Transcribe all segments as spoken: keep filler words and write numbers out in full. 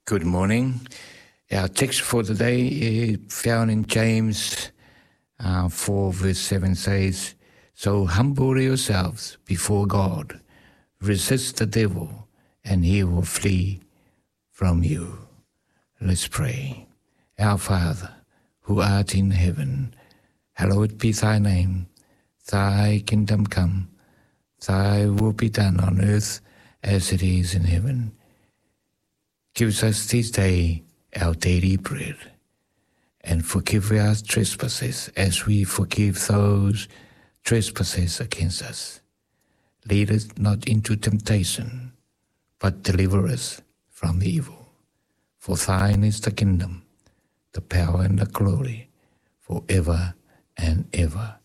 Good morning. Our text for today is found in James uh, four verse seven says, So humble yourselves before God, resist the devil, and he will flee from you. Let's pray. Our Father, who art in heaven, hallowed be thy name. Thy kingdom come, thy will be done on earth as it is in heaven. Give us this day our daily bread, and forgive our trespasses as we forgive those trespasses against us. Lead us not into temptation, but deliver us from evil. For thine is the kingdom, the power and the glory, forever and ever.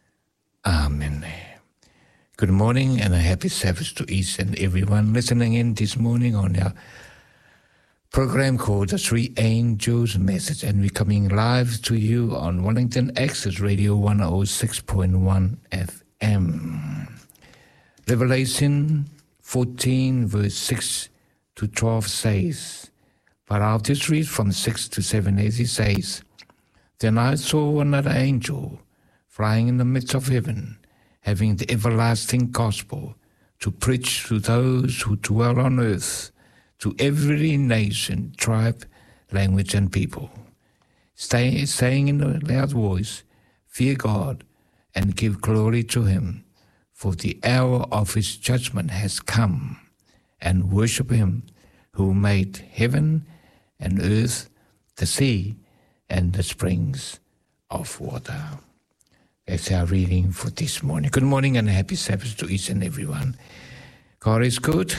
Amen. Good morning and a happy Sabbath to each and everyone listening in this morning on our program called The Three Angels Message, and we're coming live to you on Wellington Access Radio one oh six point one F M. Revelation fourteen verse six to twelve says, but I'll just read from six to seven as it says, Then I saw another angel flying in the midst of heaven, having the everlasting gospel to preach to those who dwell on earth, to every nation, tribe, language, and people, Stay, saying in a loud voice, Fear God and give glory to him, for the hour of his judgment has come, and worship him who made heaven and earth, the sea, and the springs of water. That's our reading for this morning. Good morning and a happy Sabbath to each and everyone. God is good.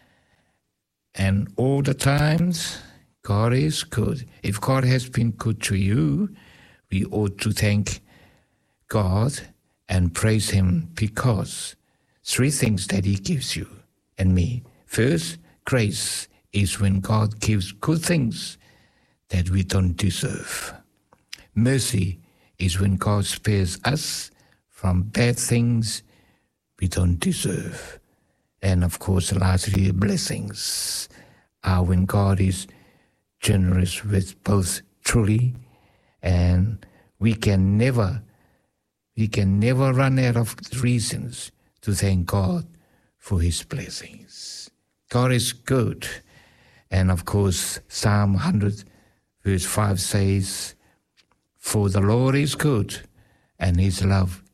And all the times, God is good. If God has been good to you, we ought to thank God and praise him because three things that he gives you and me. First, grace is when God gives good things that we don't deserve. Mercy is when God spares us from bad things we don't deserve. And of course, lastly, blessings are when God is generous with both truly, and we can never, we can never run out of reasons to thank God for his blessings. God is good. And of course, Psalm one hundred verse five says, For the Lord is good, and his love